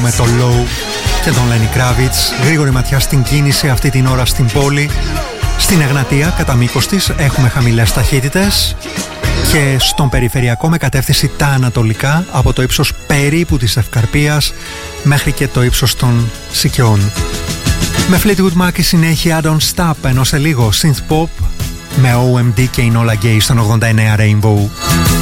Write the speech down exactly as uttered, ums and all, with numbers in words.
Με το Low και τον Lenny Kravitz. Γρήγορη ματιά στην κίνηση αυτή την ώρα στην πόλη. Στην Εγνατία, κατά μήκος της, έχουμε χαμηλές ταχύτητες. Και στον περιφερειακό με κατεύθυνση τα ανατολικά, από το ύψος περίπου της Ευκαρπίας μέχρι και το ύψος των Σικαιών. Με Fleetwood Mac η συνέχεια Don't Stop, ενώ σε λίγο Synth Pop με ο εμ ντι και η Enola Gay στον ογδόντα εννέα Rainbow.